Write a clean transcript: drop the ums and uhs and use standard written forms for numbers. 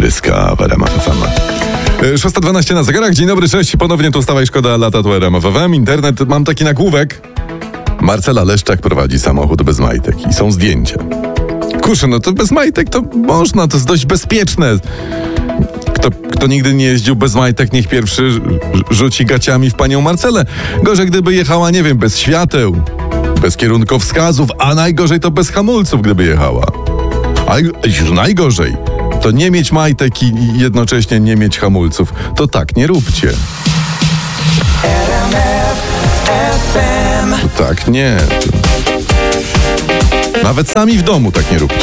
Tryska w RMF FM. 6:12 na zegarach. Dzień dobry, cześć. Ponownie tu Wstawaj, szkoda lata, tu RMF FM. Internet, mam taki nagłówek. Marcela Leszczak prowadzi samochód bez majtek i są zdjęcia. Kurczę, no to bez majtek to można, to jest dość bezpieczne. Kto nigdy nie jeździł bez majtek, niech pierwszy rzuci gaciami w panią Marcelę. Gorzej, gdyby jechała, nie wiem, bez świateł, bez kierunkowskazów, a najgorzej to bez hamulców, gdyby jechała. A już najgorzej to nie mieć majtek i jednocześnie nie mieć hamulców. To tak nie róbcie. To tak nie. Nawet sami w domu tak nie róbcie.